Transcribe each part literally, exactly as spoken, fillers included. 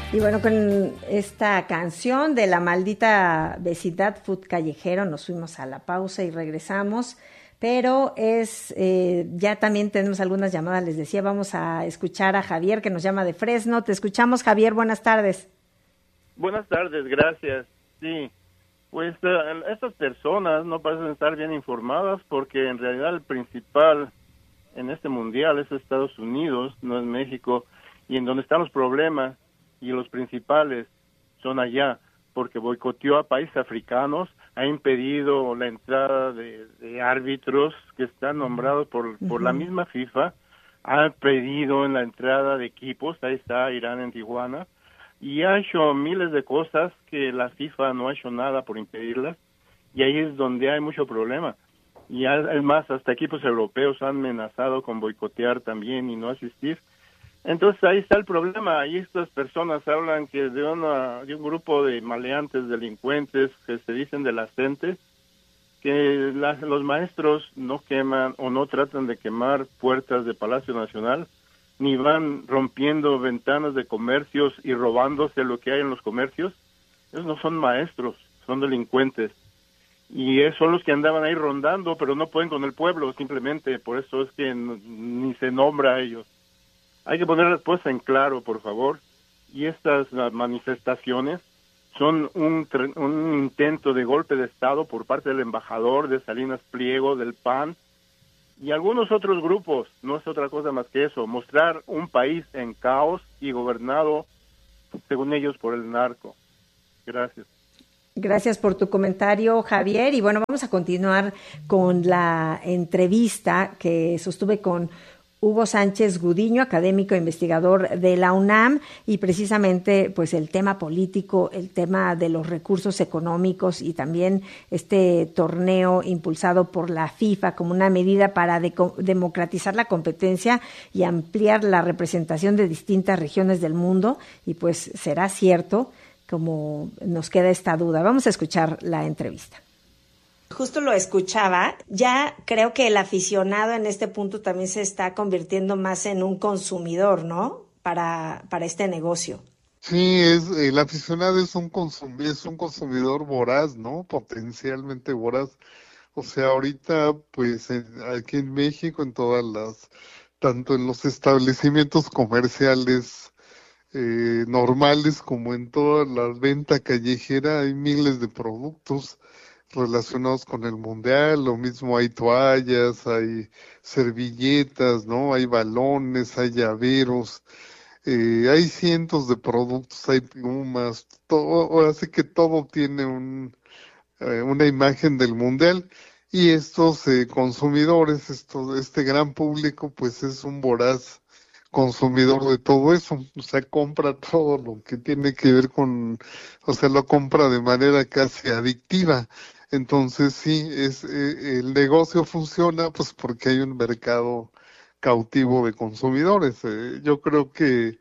Y bueno, con esta canción de La Maldita Vecindad, Food Callejero, nos fuimos a la pausa y regresamos, pero es eh, ya también tenemos algunas llamadas, les decía, vamos a escuchar a Javier que nos llama de Fresno. Te escuchamos, Javier, buenas tardes. Buenas tardes, gracias. Sí, pues uh, estas personas no parecen estar bien informadas porque en realidad el principal en este mundial es Estados Unidos, no es México, y en donde están los problemas y los principales son allá, porque boicoteó a países africanos, ha impedido la entrada de, de árbitros que están nombrados por, uh-huh. por la misma FIFA, ha impedido en la entrada de equipos, ahí está Irán en Tijuana, y ha hecho miles de cosas que la FIFA no ha hecho nada por impedirlas, y ahí es donde hay mucho problema. Y además, hasta equipos europeos han amenazado con boicotear también y no asistir. Entonces ahí está el problema, y estas personas hablan que de, una, de un grupo de maleantes, delincuentes, que se dicen de las entes, que las, los maestros no queman o no tratan de quemar puertas de Palacio Nacional, ni van rompiendo ventanas de comercios y robándose lo que hay en los comercios. Esos no son maestros, son delincuentes. Y son los que andaban ahí rondando, pero no pueden con el pueblo, simplemente, por eso es que n- ni se nombra a ellos. Hay que poner las cosas en claro, por favor, y estas uh, manifestaciones son un, un intento de golpe de Estado por parte del embajador, de Salinas Pliego, del P A N, y algunos otros grupos. No es otra cosa más que eso, mostrar un país en caos y gobernado, según ellos, por el narco. Gracias. Gracias por tu comentario, Javier. Y bueno, vamos a continuar con la entrevista que sostuve con Hugo Sánchez Gudiño, académico e investigador de la UNAM, y precisamente pues el tema político, el tema de los recursos económicos y también este torneo impulsado por la FIFA como una medida para de- democratizar la competencia y ampliar la representación de distintas regiones del mundo, y pues será cierto, como nos queda esta duda. Vamos a escuchar la entrevista. Justo lo escuchaba, ya creo que el aficionado en este punto también se está convirtiendo más en un consumidor, ¿no? Para, para este negocio. Sí, es, el aficionado es un consum- es un consumidor voraz, ¿no? Potencialmente voraz. O sea, ahorita, pues, en- aquí en México, en todas las, tanto en los establecimientos comerciales eh, normales como en toda la venta callejera, hay miles de productos relacionados con el mundial. Lo mismo hay toallas, hay servilletas, ¿no? Hay balones, hay llaveros, eh, hay cientos de productos, hay plumas, todo, ahora sí que todo tiene un, eh, una imagen del mundial, y estos eh, consumidores, esto, este gran público, pues es un voraz consumidor de todo eso. O sea, compra todo lo que tiene que ver con, o sea, lo compra de manera casi adictiva. Entonces sí, es eh, el negocio funciona pues porque hay un mercado cautivo de consumidores. Eh, yo creo que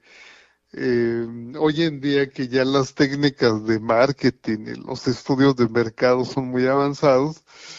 eh, hoy en día que ya las técnicas de marketing y los estudios de mercado son muy avanzados,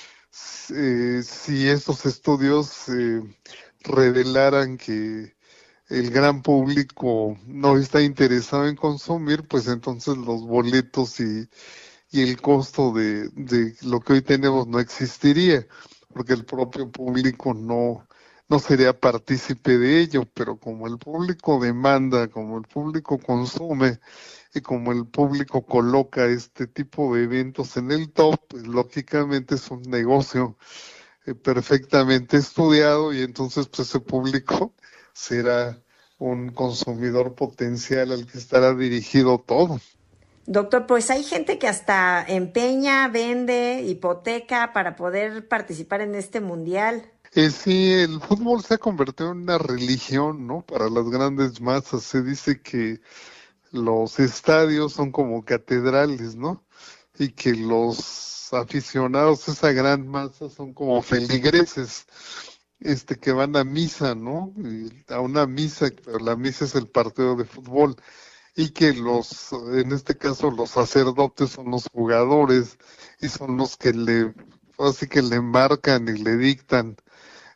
eh, si estos estudios eh, revelaran que el gran público no está interesado en consumir, pues entonces los boletos y, y el costo de, de lo que hoy tenemos no existiría, porque el propio público no, no sería partícipe de ello. Pero como el público demanda, como el público consume y como el público coloca este tipo de eventos en el top, pues lógicamente es un negocio eh, perfectamente estudiado, y entonces pues ese público será un consumidor potencial al que estará dirigido todo. Doctor, pues hay gente que hasta empeña, vende, hipoteca para poder participar en este mundial. Eh, sí, el fútbol se ha convertido en una religión, ¿no? Para las grandes masas. Se dice que los estadios son como catedrales, ¿no? Y que los aficionados, esa gran masa, son como feligreses, este, que van a misa, ¿no? Y a una misa, pero la misa es el partido de fútbol, y que los, en este caso, los sacerdotes son los jugadores y son los que le, así que le marcan y le dictan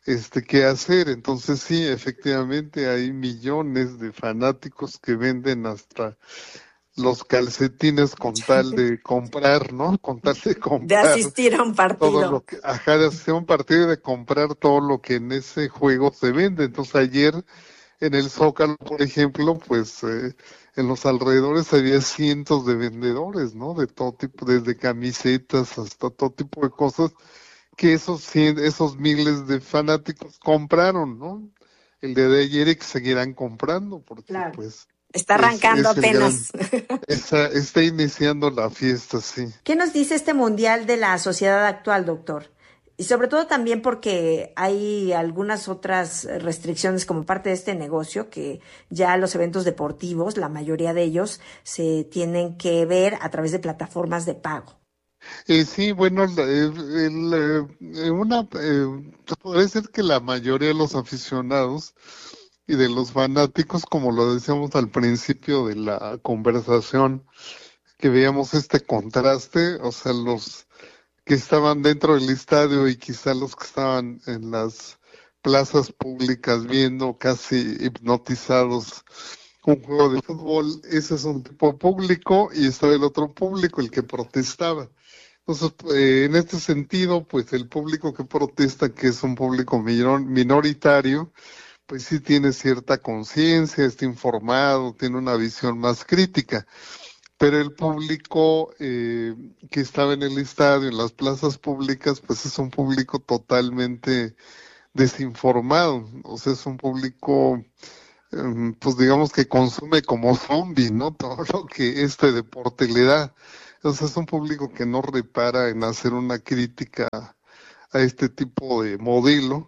este qué hacer. Entonces sí, efectivamente hay millones de fanáticos que venden hasta los calcetines con tal de comprar, ¿no? Con tal de De comprar asistir a un todo partido. lo que, ajá, de hacer un partido y de comprar todo lo que en ese juego se vende. Entonces ayer en el Zócalo, por ejemplo, pues eh, en los alrededores había cientos de vendedores, ¿no? De todo tipo, desde camisetas hasta todo tipo de cosas que esos cien, esos miles de fanáticos compraron, ¿no? El día de ayer y que seguirán comprando, porque Claro. pues Está es, arrancando es el gran, apenas. está, está iniciando la fiesta, sí. ¿Qué nos dice este mundial de la sociedad actual, doctor? Y sobre todo también porque hay algunas otras restricciones como parte de este negocio que ya los eventos deportivos, la mayoría de ellos, se tienen que ver a través de plataformas de pago. Eh, sí, bueno, la- el- el, eh, una, eh, se podría decir que la mayoría de los aficionados y de los fanáticos, como lo decíamos al principio de la conversación, que veíamos este contraste, o sea, los que estaban dentro del estadio y quizá los que estaban en las plazas públicas viendo casi hipnotizados un juego de fútbol, ese es un tipo de público y estaba el otro público, el que protestaba. Entonces, eh, en este sentido, pues el público que protesta, que es un público minor- minoritario, pues sí tiene cierta conciencia, está informado, tiene una visión más crítica, pero el público eh, que estaba en el estadio, en las plazas públicas, pues es un público totalmente desinformado, o sea, es un público, em, pues digamos que consume como zombie, ¿no? Todo lo que este deporte le da. Entonces es un público que no repara en hacer una crítica a este tipo de modelo.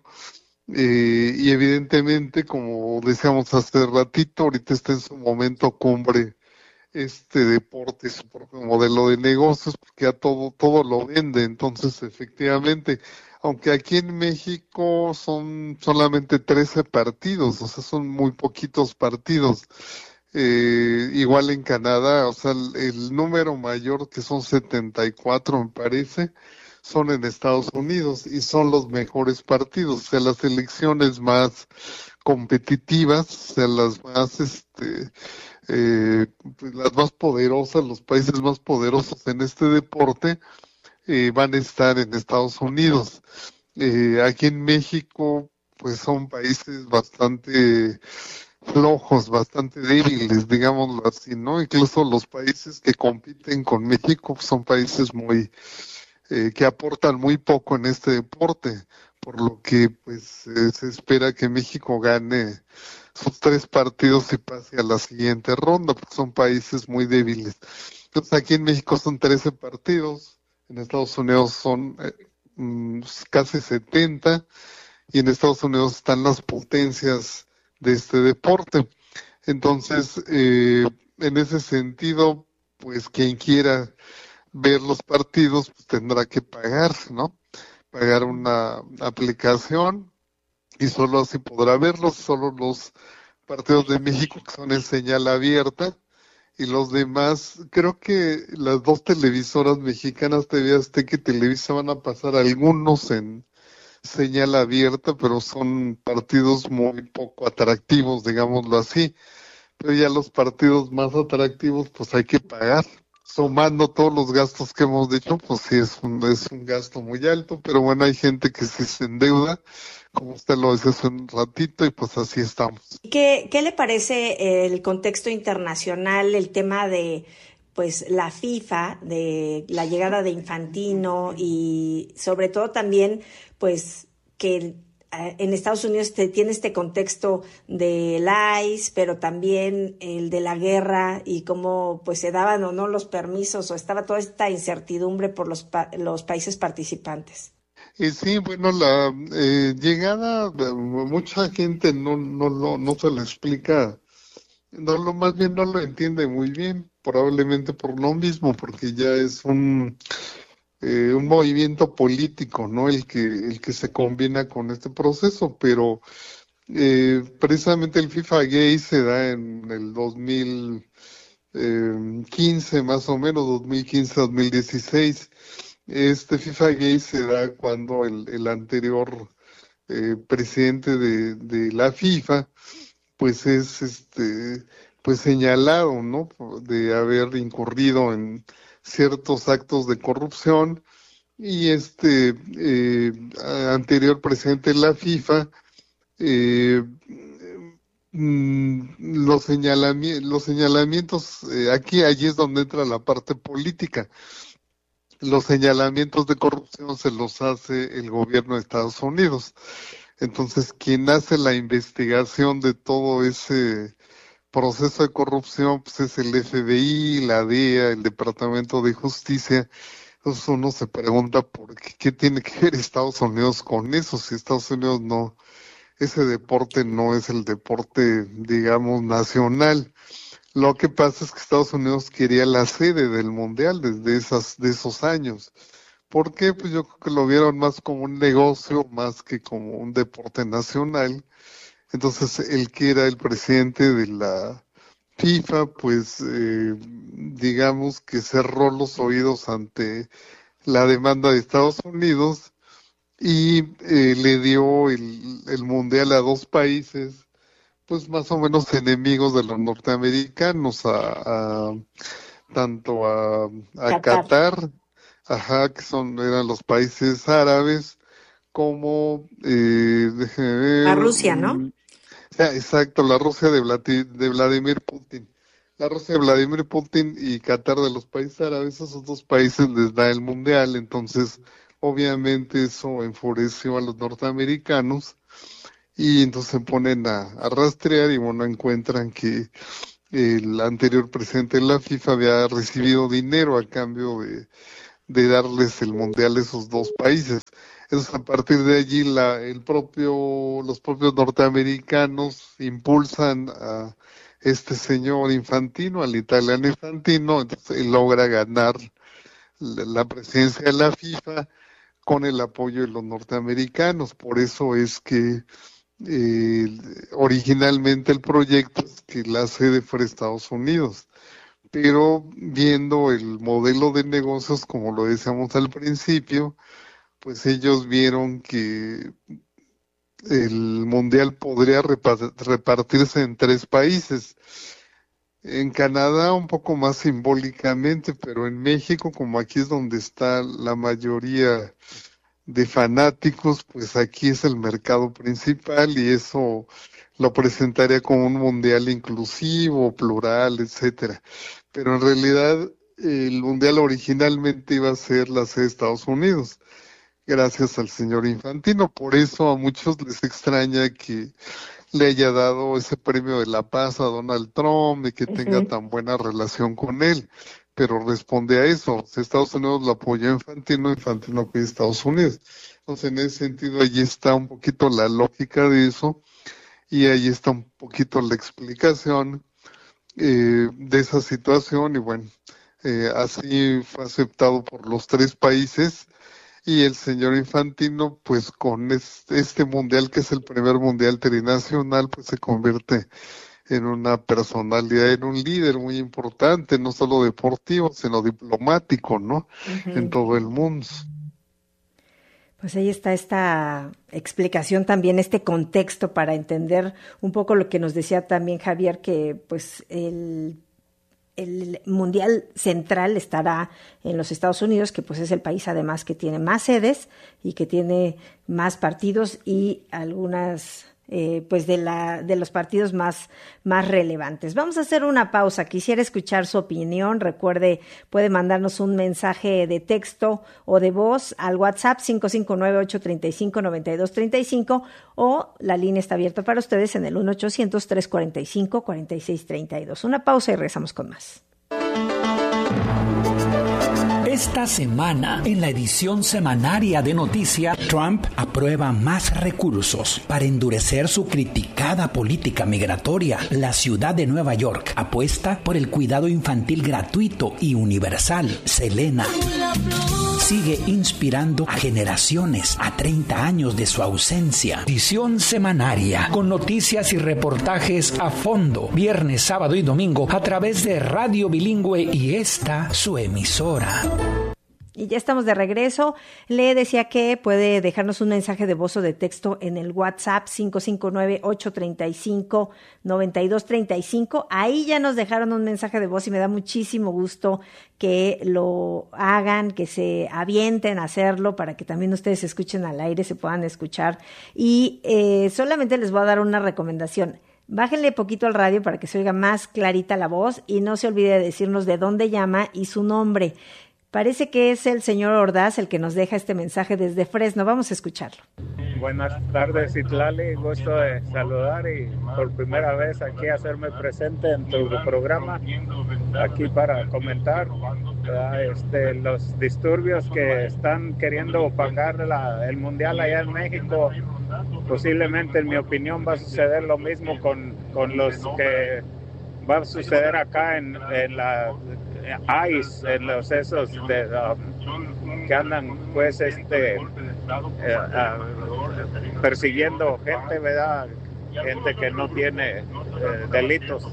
Eh, y evidentemente, como decíamos hace ratito, ahorita está en su momento cumbre este deporte, su propio modelo de negocios, porque a todo, todo lo vende. Entonces, efectivamente, aunque aquí en México son solamente trece partidos, o sea, son muy poquitos partidos. Eh, igual en Canadá, o sea, el, el número mayor, que son setenta y cuatro me parece, son en Estados Unidos y son los mejores partidos, o sea, las elecciones más competitivas, o sea, las más, este, eh, pues, las más poderosas, los países más poderosos en este deporte, eh, van a estar en Estados Unidos. Eh, aquí en México, pues son países bastante flojos, bastante débiles, digámoslo así, ¿no? Incluso los países que compiten con México son países muy, eh, que aportan muy poco en este deporte, por lo que pues eh, se espera que México gane sus tres partidos y pase a la siguiente ronda, porque son países muy débiles. Entonces aquí en México son trece partidos, en Estados Unidos son eh, mm, casi setenta, y en Estados Unidos están las potencias de este deporte. Entonces, eh, en ese sentido, pues quien quiera ver los partidos, pues tendrá que pagar, ¿no? Pagar una aplicación y solo así podrá verlos, solo los partidos de México que son en señal abierta y los demás, creo que las dos televisoras mexicanas, T V Azteca y Televisa, van a pasar algunos en señal abierta, pero son partidos muy poco atractivos, digámoslo así. Pero ya los partidos más atractivos, pues hay que pagar. Sumando todos los gastos que hemos dicho, pues sí es un, es un gasto muy alto, pero bueno, hay gente que sí se endeuda, como usted lo decía hace un ratito, y pues así estamos. ¿Qué, qué le parece el contexto internacional, el tema de pues la FIFA, de la llegada de Infantino y sobre todo también pues que eh, en Estados Unidos te, tiene este contexto del I C E, pero también el de la guerra y cómo pues se daban o no los permisos o estaba toda esta incertidumbre por los, pa los países participantes? Y sí, bueno, la eh, llegada, de mucha gente no, no, no, no se lo explica, no lo, más bien no lo entiende muy bien, probablemente por lo mismo, porque ya es un, eh, un movimiento político, ¿no? El que, el que se combina con este proceso, pero eh, precisamente el FIFA Gay se da en el dos mil quince, más o menos, dos mil quince, dos mil dieciséis. Este FIFA Gay se da cuando el, el anterior eh, presidente de, de la FIFA, pues es este pues señalado, ¿no?, de haber incurrido en ciertos actos de corrupción, y este eh, anterior presidente de la FIFA, eh, mm, los señalamientos, los señalamientos eh, aquí, allí es donde entra la parte política. Los señalamientos de corrupción se los hace el gobierno de Estados Unidos. Entonces, quien hace la investigación de todo ese proceso de corrupción, pues es el F B I, la D E A, el Departamento de Justicia. Entonces uno se pregunta por qué, qué tiene que ver Estados Unidos con eso, si Estados Unidos no, ese deporte no es el deporte, digamos, nacional. Lo que pasa es que Estados Unidos quería la sede del Mundial desde esas, de esos años. ¿Por qué? Pues yo creo que lo vieron más como un negocio, más que como un deporte nacional. Entonces, el que era el presidente de la FIFA, pues, eh, digamos que cerró los oídos ante la demanda de Estados Unidos y eh, le dio el, el Mundial a dos países, pues más o menos enemigos de los norteamericanos, a, a tanto a, a Qatar. Qatar, ajá, que son eran los países árabes, como eh, déjeme ver, a Rusia, ¿no? Exacto, la Rusia de, Vladi, de Vladimir Putin. La Rusia de Vladimir Putin y Qatar de los países árabes, esos dos países les da el Mundial, entonces obviamente eso enfureció a los norteamericanos y entonces se ponen a, a rastrear y bueno, encuentran que el anterior presidente de la FIFA había recibido dinero a cambio de, de darles el Mundial a esos dos países. Entonces, a partir de allí, la, el propio, los propios norteamericanos impulsan a este señor Infantino, al italiano Infantino, entonces él logra ganar la, la presidencia de la FIFA con el apoyo de los norteamericanos. Por eso es que eh, originalmente el proyecto es que la sede fuera Estados Unidos. Pero viendo el modelo de negocios, como lo decíamos al principio, pues ellos vieron que el Mundial podría repartirse en tres países. En Canadá un poco más simbólicamente, pero en México, como aquí es donde está la mayoría de fanáticos, pues aquí es el mercado principal y eso lo presentaría como un Mundial inclusivo, plural, etcétera. Pero en realidad el Mundial originalmente iba a ser la sede de Estados Unidos, gracias al señor Infantino. Por eso a muchos les extraña que le haya dado ese premio de la paz a Donald Trump y que uh-huh. tenga tan buena relación con él, pero responde a eso. Si Estados Unidos lo apoyó a Infantino, Infantino apoya a Estados Unidos. Entonces, en ese sentido, allí está un poquito la lógica de eso y ahí está un poquito la explicación eh, de esa situación y bueno, eh, así fue aceptado por los tres países. Y el señor Infantino, pues con este, este mundial, que es el primer mundial trinacional, pues se convierte en una personalidad, en un líder muy importante, no solo deportivo, sino diplomático, ¿no? Uh-huh. En todo el mundo. Pues ahí está esta explicación también, este contexto para entender un poco lo que nos decía también Javier, que pues el El Mundial Central estará en los Estados Unidos, que pues es el país además que tiene más sedes y que tiene más partidos y algunas eh, pues de la de los partidos más, más relevantes. Vamos a hacer una pausa. Quisiera escuchar su opinión. Recuerde, puede mandarnos un mensaje de texto o de voz al WhatsApp cinco cinco nueve, ocho tres cinco, nueve dos tres cinco o la línea está abierta para ustedes en el uno ochocientos, tres cuatro cinco, cuatro seis tres dos. Una pausa y regresamos con más. Esta semana, en la edición semanaria de Noticias, Trump aprueba más recursos para endurecer su criticada política migratoria. La ciudad de Nueva York apuesta por el cuidado infantil gratuito y universal. Selena sigue inspirando a generaciones a treinta años de su ausencia. Edición semanaria con noticias y reportajes a fondo, viernes, sábado y domingo a través de Radio Bilingüe y esta su emisora. Y ya estamos de regreso. Le decía que puede dejarnos un mensaje de voz o de texto en el WhatsApp cinco cinco nueve, ocho tres cinco, nueve dos tres cinco. Ahí ya nos dejaron un mensaje de voz y me da muchísimo gusto que lo hagan, que se avienten a hacerlo para que también ustedes escuchen al aire, se puedan escuchar. Y eh, solamente les voy a dar una recomendación. Bájenle poquito al radio para que se oiga más clarita la voz y no se olvide de decirnos de dónde llama y su nombre. Parece que es el señor Ordaz el que nos deja este mensaje desde Fresno. Vamos a escucharlo. Buenas tardes, Itlali. Gusto de saludar y por primera vez aquí hacerme presente en tu programa, aquí para comentar este, los disturbios que están queriendo pagar la, el Mundial allá en México. Posiblemente, en mi opinión, va a suceder lo mismo con, con los que va a suceder acá en, en la I C E, en los esos de, um, que andan pues este eh, uh, persiguiendo gente, ¿verdad? Gente que no tiene eh, delitos,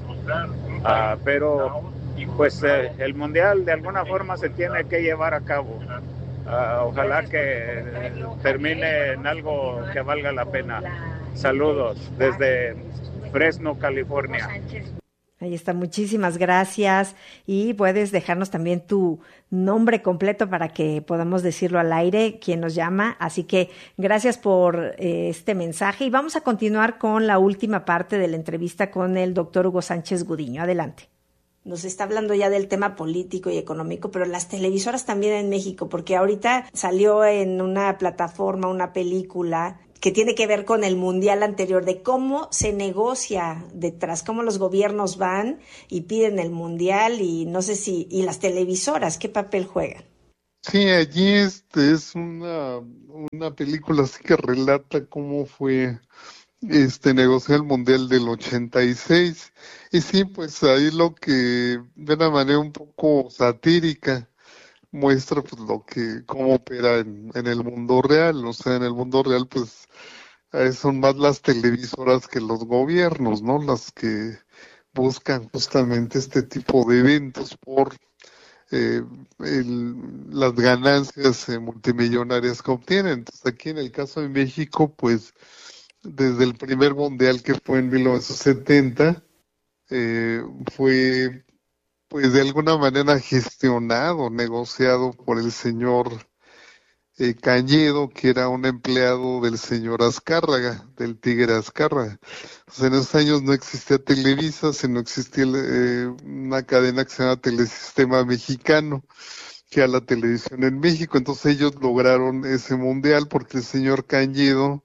uh, pero pues eh, el mundial de alguna forma se tiene que llevar a cabo. Uh, ojalá que termine en algo que valga la pena. Saludos desde Fresno, California. Ahí está, muchísimas gracias. Y puedes dejarnos también tu nombre completo para que podamos decirlo al aire, quién nos llama. Así que gracias por eh, este mensaje. Y vamos a continuar con la última parte de la entrevista con el doctor Hugo Sánchez Gudiño. Adelante. Nos está hablando ya del tema político y económico, pero las televisoras también en México, porque ahorita salió en una plataforma una película que tiene que ver con el mundial anterior, de cómo se negocia detrás, cómo los gobiernos van y piden el mundial, y no sé si, y las televisoras, ¿qué papel juegan? Sí, allí este es una, una película así que relata cómo fue este negociar el mundial del ochenta y seis, y sí, pues ahí lo que de una manera un poco satírica muestra pues lo que cómo opera en, en el mundo real. O sea, en el mundo real pues eh, son más las televisoras que los gobiernos, ¿no? Las que buscan justamente este tipo de eventos por eh, el, las ganancias eh, multimillonarias que obtienen. Entonces aquí en el caso de México, pues desde el primer mundial, que fue en mil novecientos setenta, eh, fue pues de alguna manera gestionado, negociado por el señor eh, Cañedo, que era un empleado del señor Azcárraga, del Tigre Azcárraga. Entonces, en esos años no existía Televisa, sino existía eh, una cadena que se llama Telesistema Mexicano, que era la televisión en México. Entonces ellos lograron ese mundial porque el señor Cañedo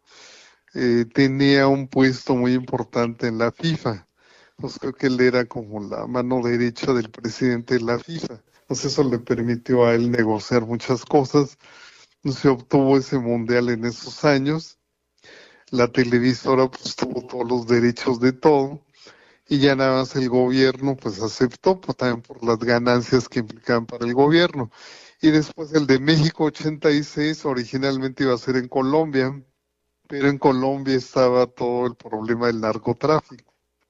eh, tenía un puesto muy importante en la FIFA. Pues creo que él era como la mano derecha del presidente de la FIFA. Entonces eso le permitió a él negociar muchas cosas. Se obtuvo ese mundial en esos años. La televisora pues tuvo todos los derechos de todo. Y ya nada más el gobierno pues aceptó, pues también por las ganancias que implicaban para el gobierno. Y después el de México ochenta y seis originalmente iba a ser en Colombia, pero en Colombia estaba todo el problema del narcotráfico.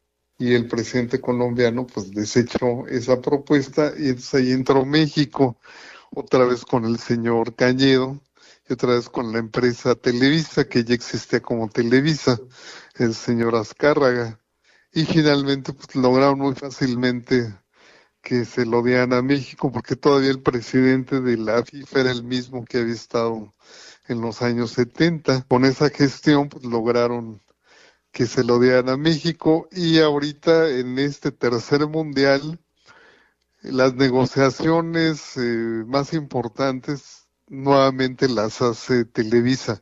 Y el presidente colombiano pues desechó esa propuesta, y entonces ahí entró México, otra vez con el señor Cañedo, y otra vez con la empresa Televisa, que ya existía como Televisa, el señor Azcárraga, y finalmente pues lograron muy fácilmente que se lo dieran a México, porque todavía el presidente de la FIFA era el mismo que había estado en los años setenta. Con esa gestión pues lograron que se lo dieran a México, y ahorita en este tercer mundial las negociaciones eh, más importantes nuevamente las hace Televisa,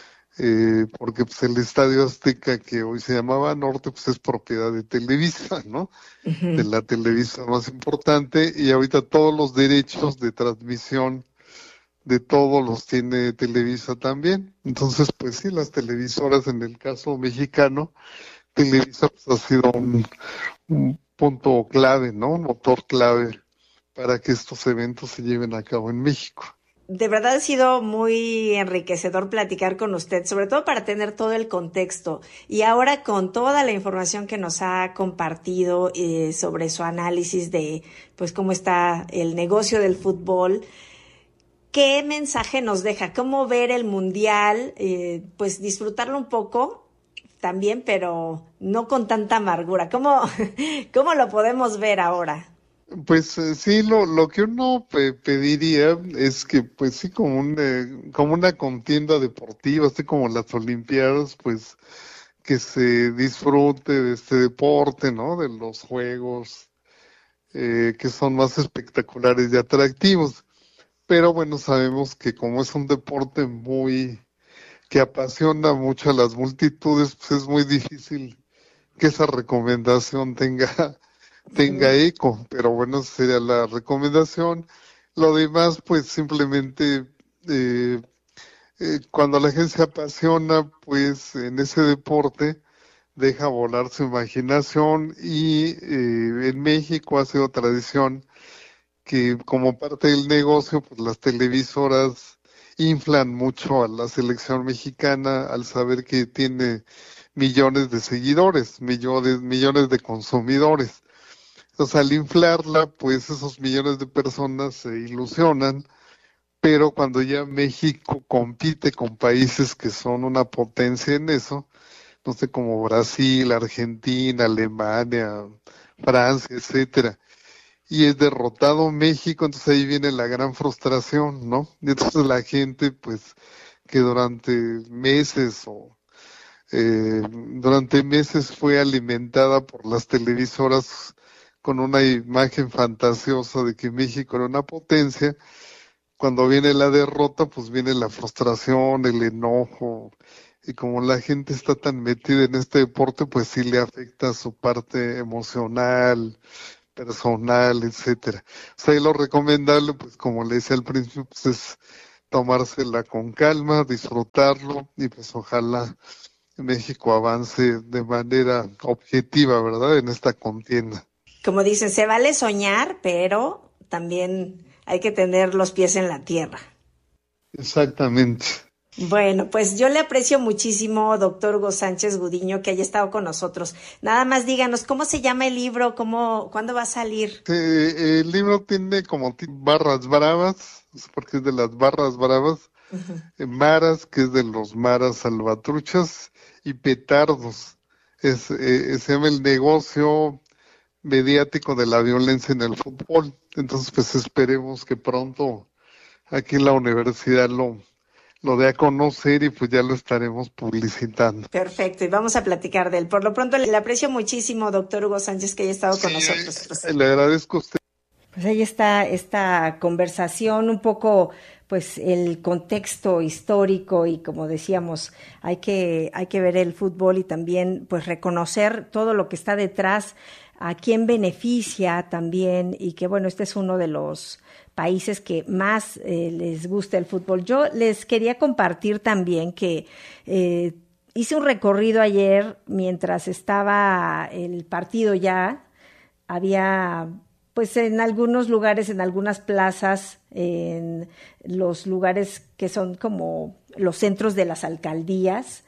eh, porque pues el Estadio Azteca, que hoy se llamaba Norte, pues es propiedad de Televisa, ¿no? Uh-huh. De la Televisa más importante, y ahorita todos los derechos de transmisión de todos los tiene Televisa también. Entonces, pues sí, las televisoras, en el caso mexicano, Televisa pues, ha sido un, un punto clave, ¿no? Un motor clave para que estos eventos se lleven a cabo en México. De verdad ha sido muy enriquecedor platicar con usted, sobre todo para tener todo el contexto. Y ahora, con toda la información que nos ha compartido eh, sobre su análisis de pues cómo está el negocio del fútbol, ¿qué mensaje nos deja? ¿Cómo ver el Mundial? Eh, pues disfrutarlo un poco también, pero no con tanta amargura. ¿Cómo, cómo lo podemos ver ahora? Pues eh, sí, lo, lo que uno pe- pediría es que, pues sí, como, un, eh, como una contienda deportiva, así como las Olimpiadas, pues que se disfrute de este deporte, ¿no? De los juegos eh, que son más espectaculares y atractivos. Pero bueno, sabemos que como es un deporte muy que apasiona mucho a las multitudes, pues es muy difícil que esa recomendación tenga tenga eco, pero bueno, esa sería la recomendación. Lo demás, pues simplemente eh, eh, cuando la gente se apasiona, pues en ese deporte deja volar su imaginación y eh, en México ha sido tradición que como parte del negocio, pues las televisoras inflan mucho a la selección mexicana al saber que tiene millones de seguidores, millones, millones de consumidores. Entonces, al inflarla, pues esos millones de personas se ilusionan, pero cuando ya México compite con países que son una potencia en eso, no sé, como Brasil, Argentina, Alemania, Francia, etcétera, y es derrotado México, entonces ahí viene la gran frustración, ¿no? Y entonces la gente, pues, que durante meses o eh, durante meses fue alimentada por las televisoras con una imagen fantasiosa de que México era una potencia. Cuando viene la derrota, pues viene la frustración, el enojo, y como la gente está tan metida en este deporte, pues sí le afecta su parte emocional, personal, etcétera. O sea, y lo recomendable, pues como le decía al principio, pues es tomársela con calma, disfrutarlo, y pues ojalá México avance de manera objetiva, ¿verdad?, en esta contienda. Como dicen, se vale soñar, pero también hay que tener los pies en la tierra. Exactamente. Bueno, pues yo le aprecio muchísimo, doctor Hugo Sánchez Gudiño, que haya estado con nosotros. Nada más díganos, ¿cómo se llama el libro? ¿Cómo, ¿Cuándo va a salir? Eh, el libro tiene como barras bravas, porque es de las barras bravas, uh-huh. Maras, que es de los maras salvatruchas, y petardos. Es, eh, se llama El negocio mediático de la violencia en el fútbol. Entonces, pues esperemos que pronto aquí en la universidad lo, lo dé a conocer y pues ya lo estaremos publicitando. Perfecto, y vamos a platicar de él. Por lo pronto, le aprecio muchísimo, doctor Hugo Sánchez, que haya estado sí, con nosotros. Le agradezco a usted. Pues ahí está esta conversación, un poco pues el contexto histórico y como decíamos, hay que, hay que ver el fútbol y también pues reconocer todo lo que está detrás, a quién beneficia también, y que bueno, este es uno de los países que más eh, les gusta el fútbol. Yo les quería compartir también que eh, hice un recorrido ayer mientras estaba el partido ya, había pues en algunos lugares, en algunas plazas, en los lugares que son como los centros de las alcaldías,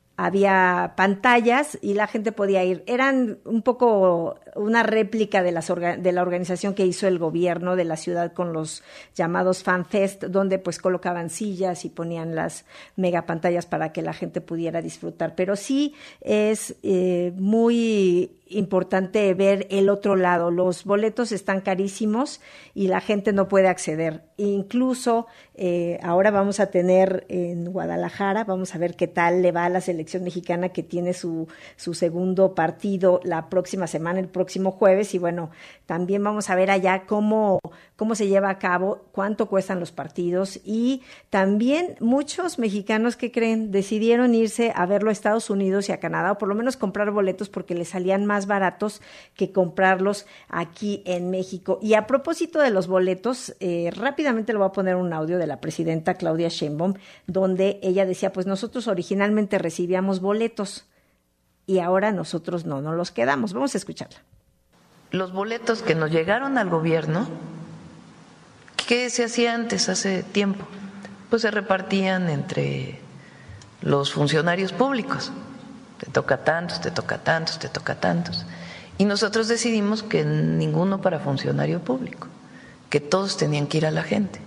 había pantallas y la gente podía ir. Eran un poco una réplica de, las orga- de la organización que hizo el gobierno de la ciudad con los llamados FanFest, donde pues colocaban sillas y ponían las megapantallas para que la gente pudiera disfrutar. Pero sí es eh, muy importante ver el otro lado. Los boletos están carísimos y la gente no puede acceder. Incluso eh, ahora vamos a tener en Guadalajara, vamos a ver qué tal le va a la selección mexicana, que tiene su, su segundo partido la próxima semana, el próximo jueves, y bueno, también vamos a ver allá cómo, cómo se lleva a cabo, cuánto cuestan los partidos, y también muchos mexicanos que creen decidieron irse a verlo a Estados Unidos y a Canadá, o por lo menos comprar boletos porque les salían más baratos que comprarlos aquí en México. Y a propósito de los boletos, eh, rápidamente le voy a poner un audio de la presidenta Claudia Sheinbaum, donde ella decía, pues nosotros originalmente recibíamos boletos y ahora nosotros no, no los quedamos. Vamos a escucharla. Los boletos que nos llegaron al gobierno, ¿qué se hacía antes, hace tiempo? Pues se repartían entre los funcionarios públicos. Te toca tantos, te toca tantos, te toca tantos. Y nosotros decidimos que ninguno para funcionario público, que todos tenían que ir a la gente.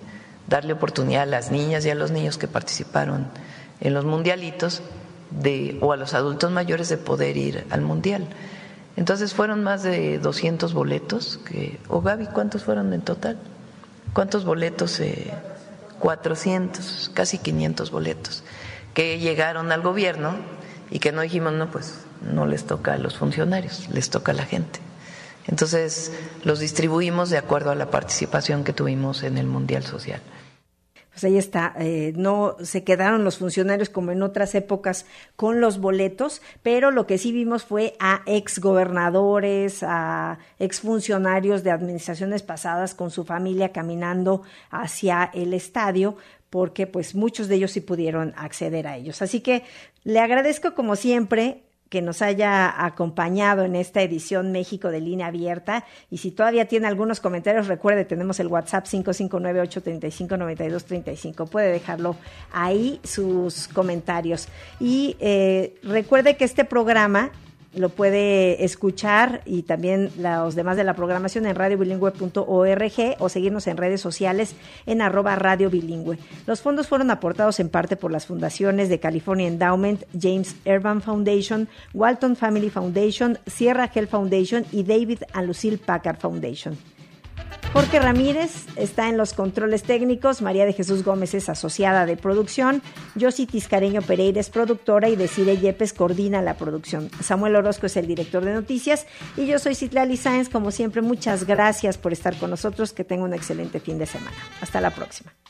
darle oportunidad a las niñas y a los niños que participaron en los mundialitos de, o a los adultos mayores de poder ir al mundial. Entonces fueron más de doscientos boletos. Que, o Gaby, ¿cuántos fueron en total? ¿Cuántos boletos? Eh, cuatrocientos, casi quinientos boletos que llegaron al gobierno y que no dijimos, no, pues no les toca a los funcionarios, les toca a la gente. Entonces los distribuimos de acuerdo a la participación que tuvimos en el Mundial Social. Pues ahí está, eh, no se quedaron los funcionarios como en otras épocas con los boletos, pero lo que sí vimos fue a exgobernadores, a exfuncionarios de administraciones pasadas con su familia caminando hacia el estadio, porque pues muchos de ellos sí pudieron acceder a ellos. Así que le agradezco como siempre que nos haya acompañado en esta edición México de Línea Abierta, y si todavía tiene algunos comentarios, recuerde, tenemos el WhatsApp cinco cinco nueve, ocho tres cinco, nueve dos tres cinco, puede dejarlo ahí sus comentarios. Y eh, recuerde que este programa lo puede escuchar y también los demás de la programación en radio bilingüe punto org o seguirnos en redes sociales en arroba Radio Bilingüe. Los fondos fueron aportados en parte por las fundaciones de California Endowment, James Urban Foundation, Walton Family Foundation, Sierra Health Foundation y David and Lucille Packard Foundation. Jorge Ramírez está en los controles técnicos, María de Jesús Gómez es asociada de producción, Yossi Tiscareño Pereira es productora y Desiree Yepes coordina la producción. Samuel Orozco es el director de noticias y yo soy Citlali Sáenz. Como siempre, muchas gracias por estar con nosotros, que tenga un excelente fin de semana. Hasta la próxima.